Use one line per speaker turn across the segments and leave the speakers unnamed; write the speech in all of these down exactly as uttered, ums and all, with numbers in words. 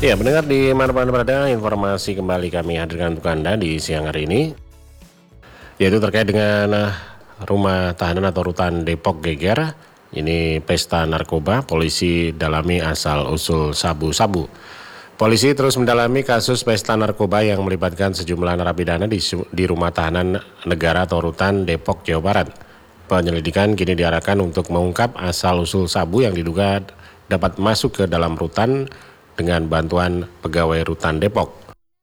Ya, mendengar di mana-mana berada, informasi kembali kami hadirkan untuk Anda di siang hari ini, yaitu terkait dengan eh, rumah tahanan atau rutan Depok Geger. Ini pesta narkoba, polisi dalami asal-usul sabu-sabu. Polisi terus mendalami kasus pesta narkoba yang melibatkan sejumlah narapidana di, di rumah tahanan negara atau rutan Depok, Jawa Barat. Penyelidikan kini diarahkan untuk mengungkap asal-usul sabu yang diduga dapat masuk ke dalam rutan dengan bantuan pegawai rutan Depok.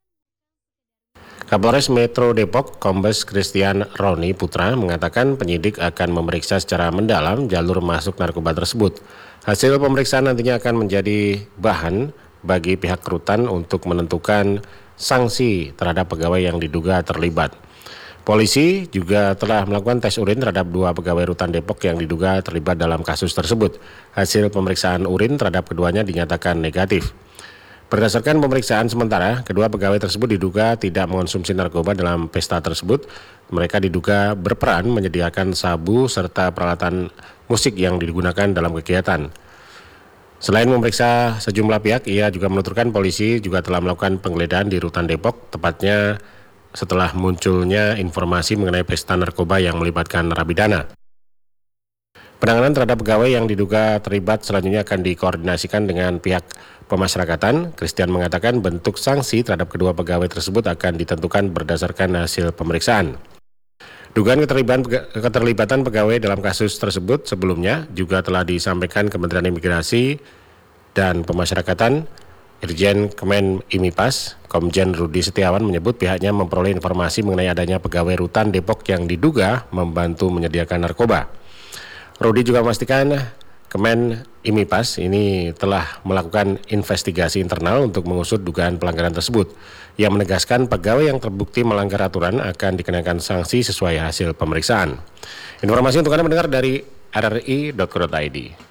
Kapolres Metro Depok, Kombes Christian Roni Putra, mengatakan penyidik akan memeriksa secara mendalam jalur masuk narkoba tersebut. Hasil pemeriksaan nantinya akan menjadi bahan bagi pihak rutan untuk menentukan sanksi terhadap pegawai yang diduga terlibat. Polisi juga telah melakukan tes urin terhadap dua pegawai rutan Depok yang diduga terlibat dalam kasus tersebut. Hasil pemeriksaan urin terhadap keduanya dinyatakan negatif. Berdasarkan pemeriksaan sementara, kedua pegawai tersebut diduga tidak mengonsumsi narkoba dalam pesta tersebut. Mereka diduga berperan menyediakan sabu serta peralatan musik yang digunakan dalam kegiatan. Selain memeriksa sejumlah pihak, ia juga menuturkan polisi juga telah melakukan penggeledahan di rutan Depok, tepatnya setelah munculnya informasi mengenai pesta narkoba yang melibatkan narapidana. Penanganan terhadap pegawai yang diduga terlibat selanjutnya akan dikoordinasikan dengan pihak pemasyarakatan. Christian mengatakan bentuk sanksi terhadap kedua pegawai tersebut akan ditentukan berdasarkan hasil pemeriksaan. Dugaan keterlibatan, keterlibatan pegawai dalam kasus tersebut sebelumnya juga telah disampaikan Kementerian Imigrasi dan Pemasyarakatan. Irjen Kemen Imipas, Komjen Rudi Setiawan menyebut pihaknya memperoleh informasi mengenai adanya pegawai rutan Depok yang diduga membantu menyediakan narkoba. Rudi juga memastikan Kemen Imipas ini telah melakukan investigasi internal untuk mengusut dugaan pelanggaran tersebut. Ia menegaskan pegawai yang terbukti melanggar aturan akan dikenakan sanksi sesuai hasil pemeriksaan. Informasi untuk Anda mendengar dari r r i titik co titik i d.